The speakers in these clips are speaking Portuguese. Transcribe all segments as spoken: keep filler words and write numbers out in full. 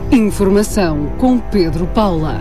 Informação com Pedro Paula.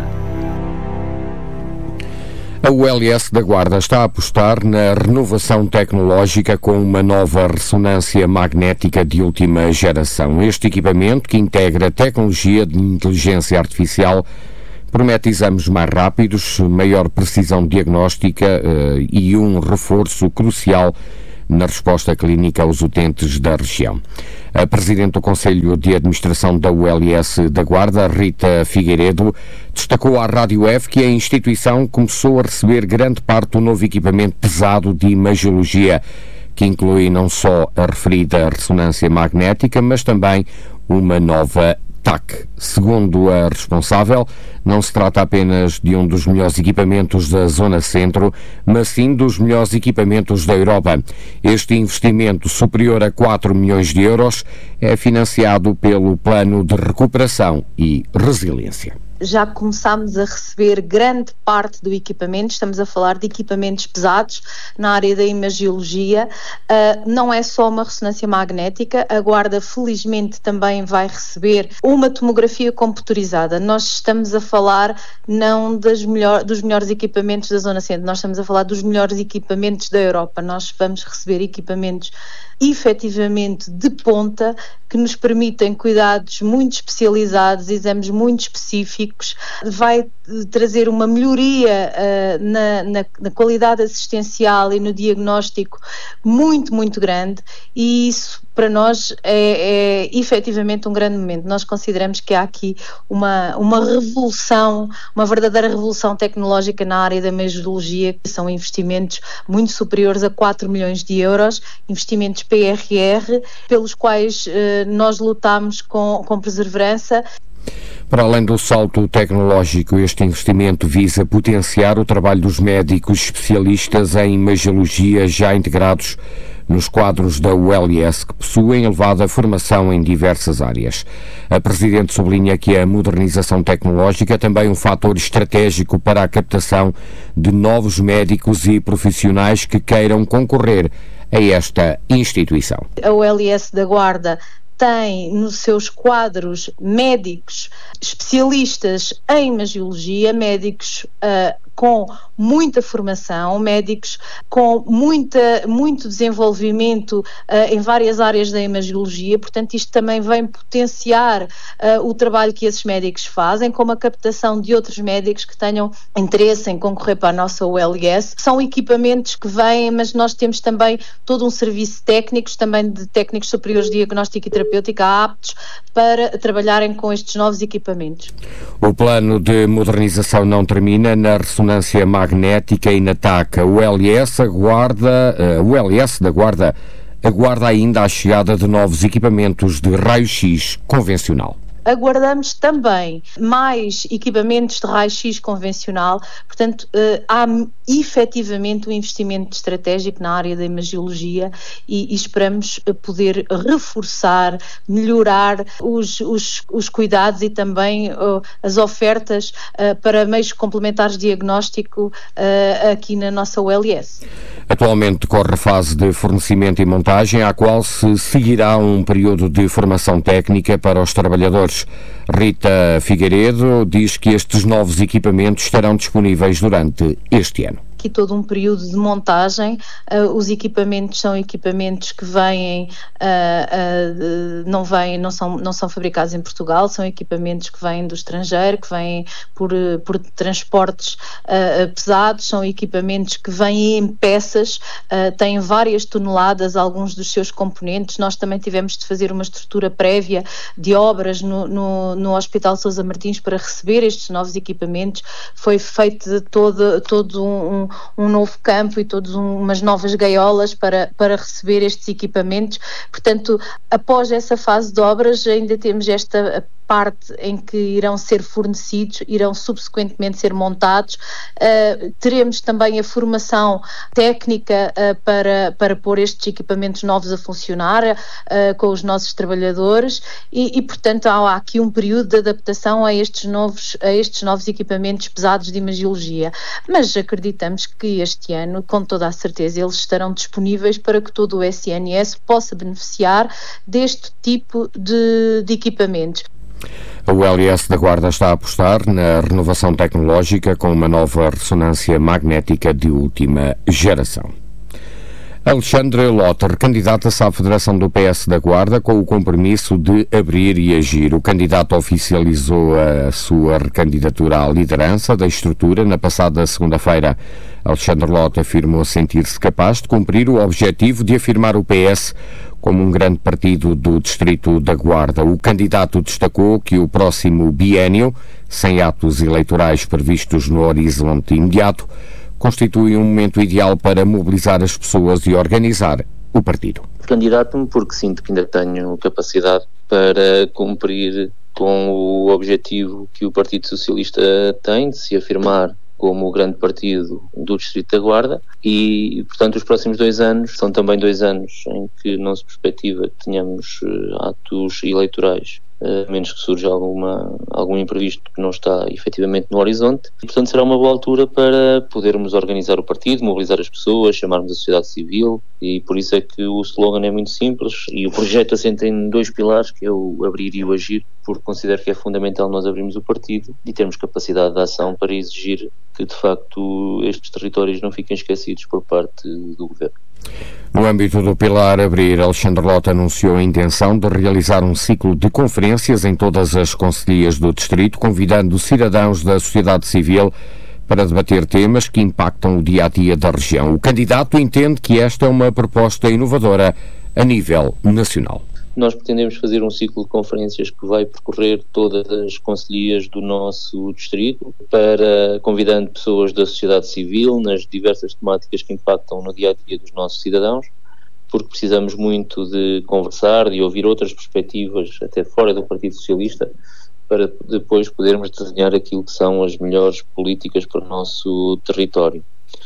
A U L S da Guarda está a apostar na renovação tecnológica com uma nova ressonância magnética de última geração. Este equipamento, que integra tecnologia de inteligência artificial, promete exames mais rápidos, maior precisão diagnóstica uh, e um reforço crucial na resposta clínica aos utentes da região. A Presidente do Conselho de Administração da U L S da Guarda, Rita Figueiredo, destacou à Rádio F que a instituição começou a receber grande parte do novo equipamento pesado de imagiologia, que inclui não só a referida ressonância magnética, mas também uma nova T A C. Segundo a responsável, não se trata apenas de um dos melhores equipamentos da Zona Centro, mas sim dos melhores equipamentos da Europa. Este investimento, superior a quatro milhões de euros, é financiado pelo Plano de Recuperação e Resiliência. Já começámos a receber grande parte do equipamento, estamos a falar de equipamentos pesados na área da imagiologia. Uh, não é só uma ressonância magnética, a Guarda felizmente também vai receber uma tomografia computurizada. Nós estamos a falar não das melhor, dos melhores equipamentos da Zona Centro, nós estamos a falar dos melhores equipamentos da Europa. Nós vamos receber equipamentos efetivamente de ponta, que nos permitem cuidados muito especializados, exames muito específicos, vai trazer uma melhoria uh, na, na, na qualidade assistencial e no diagnóstico muito, muito grande, e isso para nós é, é efetivamente um grande momento. Nós consideramos que há aqui uma, uma revolução, uma verdadeira revolução tecnológica na área da imagiologia, que são investimentos muito superiores a quatro milhões de euros, investimentos P R R, pelos quais eh, nós lutamos com, com perseverança. Para além do salto tecnológico, este investimento visa potenciar o trabalho dos médicos especialistas em imagiologia já integrados nos quadros da U L S, que possuem elevada formação em diversas áreas. A Presidente sublinha que a modernização tecnológica é também um fator estratégico para a captação de novos médicos e profissionais que queiram concorrer a esta instituição. A U L S da Guarda tem nos seus quadros médicos especialistas em imagiologia, médicos uh, com muita formação, médicos com muita, muito desenvolvimento uh, em várias áreas da imagiologia. Portanto, isto também vem potenciar uh, o trabalho que esses médicos fazem, como a captação de outros médicos que tenham interesse em concorrer para a nossa U L S. São equipamentos que vêm, mas nós temos também todo um serviço técnico, também de técnicos superiores de diagnóstico e terapêutica aptos para trabalharem com estes novos equipamentos. O plano de modernização não termina na ressonância magnética e na T A C. A U L S aguarda, a U L S da Guarda aguarda ainda a chegada de novos equipamentos de raio-x convencional. Aguardamos também mais equipamentos de raio-x convencional, portanto, uh, há efetivamente um investimento estratégico na área da imagiologia e, e esperamos poder reforçar, melhorar os, os, os cuidados e também uh, as ofertas uh, para meios complementares de diagnóstico uh, aqui na nossa U L S. Atualmente decorre a fase de fornecimento e montagem, à qual se seguirá um período de formação técnica para os trabalhadores. Rita Figueiredo diz que estes novos equipamentos estarão disponíveis durante este ano. Aqui todo um período de montagem, uh, os equipamentos são equipamentos que vêm, uh, uh, não vêm, não são, não são fabricados em Portugal, são equipamentos que vêm do estrangeiro, que vêm por, por transportes uh, pesados, são equipamentos que vêm em peças, uh, têm várias toneladas, alguns dos seus componentes. Nós também tivemos de fazer uma estrutura prévia de obras no, no, no Hospital Sousa Martins para receber estes novos equipamentos. Foi feito de todo, todo um, um um novo campo e todas um, umas novas gaiolas para, para receber estes equipamentos. Portanto, após essa fase de obras, ainda temos esta parte em que irão ser fornecidos, irão subsequentemente ser montados. Uh, teremos também a formação técnica uh, para, para pôr estes equipamentos novos a funcionar uh, com os nossos trabalhadores e, e, portanto, há aqui um período de adaptação a estes novos, a estes novos equipamentos pesados de imagiologia. Mas acreditamos que este ano, com toda a certeza, eles estarão disponíveis para que todo o S N S possa beneficiar deste tipo de, de equipamentos. A U L S da Guarda está a apostar na renovação tecnológica com uma nova ressonância magnética de última geração. Alexandre Lotter candidata-se à Federação do P S da Guarda com o compromisso de abrir e agir. O candidato oficializou a sua recandidatura à liderança da estrutura na passada segunda-feira. Alexandre Lotter afirmou sentir-se capaz de cumprir o objetivo de afirmar o P S como um grande partido do Distrito da Guarda. O candidato destacou que o próximo biénio, sem atos eleitorais previstos no horizonte imediato, constitui um momento ideal para mobilizar as pessoas e organizar o partido. Candidato-me porque sinto que ainda tenho capacidade para cumprir com o objetivo que o Partido Socialista tem de se afirmar como o grande partido do Distrito da Guarda e, portanto, os próximos dois anos são também dois anos em que não se perspectiva que tenhamos atos eleitorais, a menos que surja alguma, algum imprevisto que não está efetivamente no horizonte. E, portanto, será uma boa altura para podermos organizar o partido, mobilizar as pessoas, chamarmos a sociedade civil, e por isso é que o slogan é muito simples e o projeto assenta em dois pilares, que é o abrir e o agir, porque considero que é fundamental nós abrirmos o partido e termos capacidade de ação para exigir que, de facto, estes territórios não fiquem esquecidos por parte do Governo. No âmbito do pilar abrir, Alexandre Lotter anunciou a intenção de realizar um ciclo de conferências em todas as concelhias do distrito, convidando cidadãos da sociedade civil para debater temas que impactam o dia-a-dia da região. O candidato entende que esta é uma proposta inovadora a nível nacional. Nós pretendemos fazer um ciclo de conferências que vai percorrer todas as concelhias do nosso distrito, para convidando pessoas da sociedade civil nas diversas temáticas que impactam no dia-a-dia dos nossos cidadãos, porque precisamos muito de conversar, de ouvir outras perspectivas, até fora do Partido Socialista, para depois podermos desenhar aquilo que são as melhores políticas para o nosso território.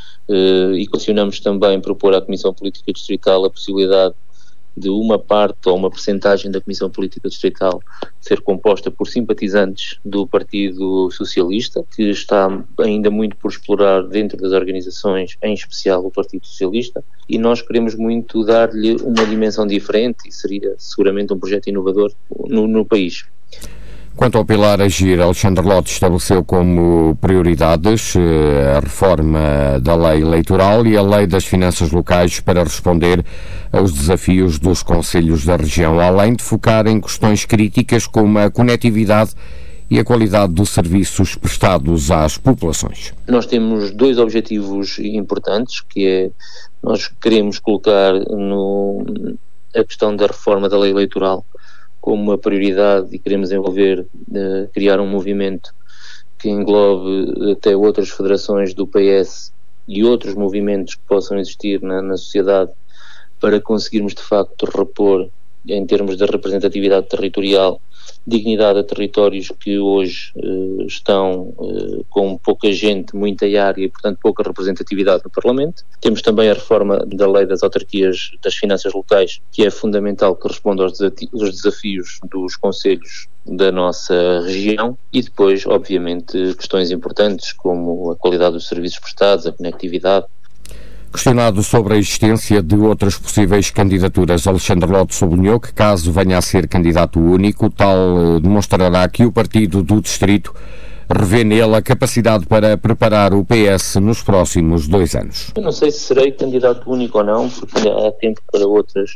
E condicionamos também propor à Comissão Política Distrital a possibilidade de uma parte ou uma percentagem da Comissão Política Distrital ser composta por simpatizantes do Partido Socialista, que está ainda muito por explorar dentro das organizações, em especial o Partido Socialista, e nós queremos muito dar-lhe uma dimensão diferente e seria seguramente um projeto inovador no, no país. Quanto ao pilar agir, Alexandre Lotter estabeleceu como prioridades a reforma da lei eleitoral e a lei das finanças locais para responder aos desafios dos concelhos da região, além de focar em questões críticas como a conectividade e a qualidade dos serviços prestados às populações. Nós temos dois objetivos importantes, que é, nós queremos colocar no, a questão da reforma da lei eleitoral como uma prioridade e queremos envolver, uh, criar um movimento que englobe até outras federações do P S e outros movimentos que possam existir na, na sociedade, para conseguirmos de facto repor, em termos de representatividade territorial, dignidade a territórios que hoje uh, estão uh, com pouca gente, muita área e, portanto, pouca representatividade no Parlamento. Temos também a reforma da lei das autarquias das finanças locais, que é fundamental que responda aos desafios dos concelhos da nossa região, e depois, obviamente, questões importantes como a qualidade dos serviços prestados, a conectividade. Questionado sobre a existência de outras possíveis candidaturas, Alexandre Lotter sublinhou que, caso venha a ser candidato único, tal demonstrará que o partido do distrito revê nele a capacidade para preparar o P S nos próximos dois anos. Eu não sei se serei candidato único ou não, porque há tempo para outras,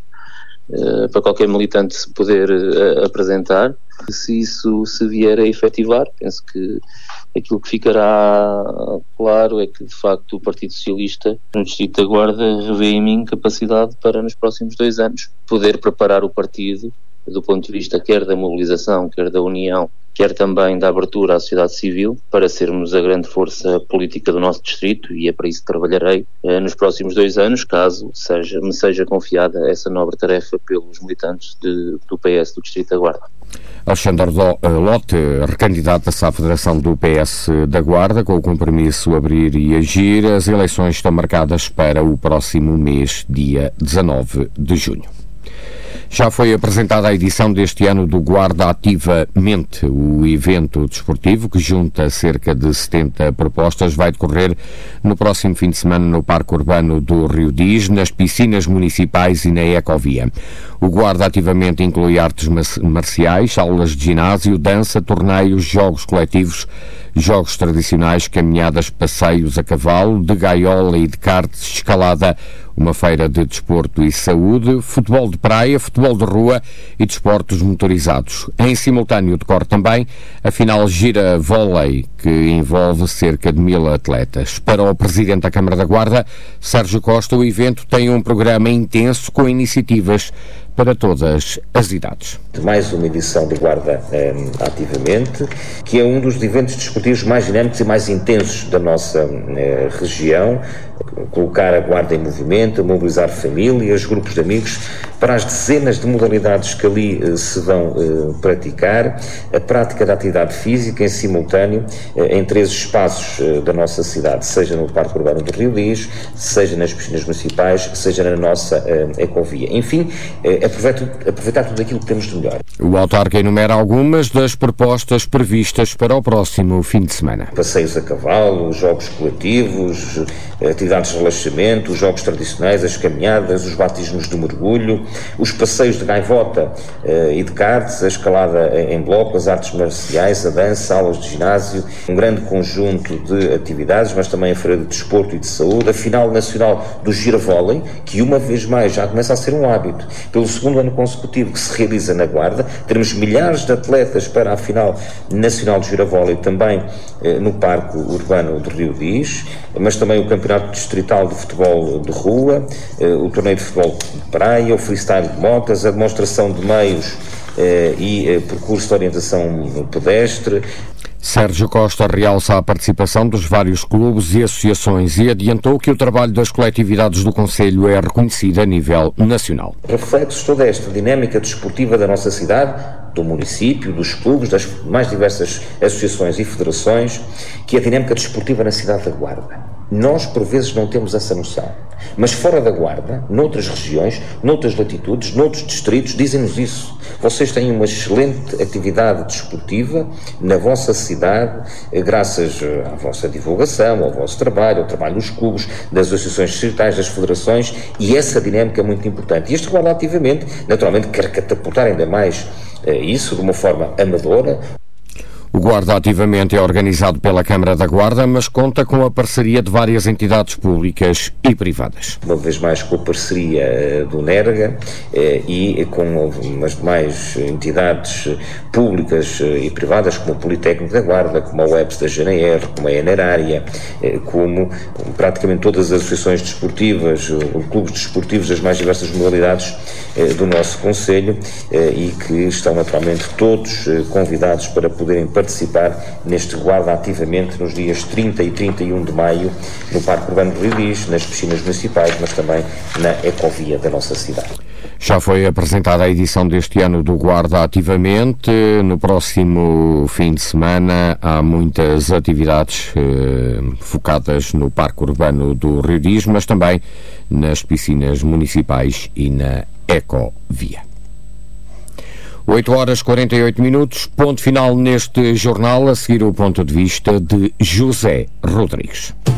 para qualquer militante se poder apresentar. Se isso se vier a efetivar, penso que aquilo que ficará claro é que, de facto, o Partido Socialista no Distrito da Guarda revê em mim capacidade para, nos próximos dois anos, poder preparar o partido do ponto de vista quer da mobilização, quer da união, quer também da abertura à sociedade civil, para sermos a grande força política do nosso distrito, e é para isso que trabalharei eh, nos próximos dois anos, caso seja, me seja confiada essa nobre tarefa pelos militantes de, do P S do Distrito da Guarda. Alexandre Lotter recandidata-se à Federação do P S da Guarda com o compromisso abrir e agir. As eleições estão marcadas para o próximo mês, dia dezanove de junho. Já foi apresentada a edição deste ano do Guarda Ativamente. O evento desportivo, que junta cerca de setenta propostas, vai decorrer no próximo fim de semana no Parque Urbano do Rio Diz, nas piscinas municipais e na Ecovia. O Guarda Ativamente inclui artes marciais, aulas de ginásio, dança, torneios, jogos coletivos, jogos tradicionais, caminhadas, passeios a cavalo, de gaiola e de karts, escalada, uma feira de desporto e saúde, futebol de praia, futebol de rua e desportos motorizados. Em simultâneo decorre também a final gira vôlei, que envolve cerca de mil atletas. Para o Presidente da Câmara da Guarda, Sérgio Costa, o evento tem um programa intenso com iniciativas para todas as idades. Mais uma edição do Guarda eh, Ativamente, que é um dos eventos desportivos mais dinâmicos e mais intensos da nossa eh, região. Colocar a Guarda em movimento, mobilizar famílias, grupos de amigos, para as dezenas de modalidades que ali eh, se vão eh, praticar, a prática da atividade física em simultâneo eh, em três espaços eh, da nossa cidade, seja no Parque Urbano do Rio Diz, seja nas piscinas municipais, seja na nossa eh, ecovia. Enfim, eh, aproveitar, aproveitar tudo aquilo que temos de melhor. O autarca enumera algumas das propostas previstas para o próximo fim de semana. Passeios a cavalo, jogos coletivos, atividades de relaxamento, os jogos tradicionais, as caminhadas, os batismos de mergulho, os passeios de gaivota uh, e de karts, a escalada em bloco, as artes marciais, a dança, aulas de ginásio, um grande conjunto de atividades, mas também a feira de desporto e de saúde, a final nacional do giravôlei, que uma vez mais já começa a ser um hábito. Pelo segundo ano consecutivo que se realiza na Guarda, teremos milhares de atletas para a final nacional do giravôlei também uh, no Parque Urbano do Rio Diz, mas também o Campeonato Distrital de Futebol de Rua, eh, o Torneio de Futebol de Praia, o Freestyle de Motas, a demonstração de meios eh, e eh, percurso de orientação pedestre. Sérgio Costa realça a participação dos vários clubes e associações e adiantou que o trabalho das coletividades do Conselho é reconhecido a nível nacional. Reflete toda esta dinâmica desportiva da nossa cidade, do município, dos clubes, das mais diversas associações e federações, que é a dinâmica desportiva na cidade da Guarda. Nós, por vezes, não temos essa noção. Mas fora da Guarda, noutras regiões, noutras latitudes, noutros distritos, dizem-nos isso. Vocês têm uma excelente atividade desportiva na vossa cidade, graças à vossa divulgação, ao vosso trabalho, ao trabalho dos clubes, das associações distritais, das federações, e essa dinâmica é muito importante. E este Guarda Ativamente, naturalmente, quer catapultar ainda mais eh, isso de uma forma amadora. O Guarda Ativamente é organizado pela Câmara da Guarda, mas conta com a parceria de várias entidades públicas e privadas. Uma vez mais com a parceria do NERGA eh, e com as demais entidades públicas e privadas, como o Politécnico da Guarda, como a U E P S da G N R, como a Enerária, eh, como praticamente todas as associações desportivas, os clubes desportivos das mais diversas modalidades eh, do nosso Conselho eh, e que estão naturalmente todos eh, convidados para poderem participar participar neste Guarda Ativamente nos dias trinta e trinta e um de maio no Parque Urbano do Rio Diz, nas piscinas municipais, mas também na ecovia da nossa cidade. Já foi apresentada a edição deste ano do Guarda Ativamente. No próximo fim de semana há muitas atividades eh, focadas no Parque Urbano do Rio Diz, mas também nas piscinas municipais e na ecovia. oito horas e quarenta e oito minutos, ponto final neste jornal, a seguir o ponto de vista de José Rodrigues.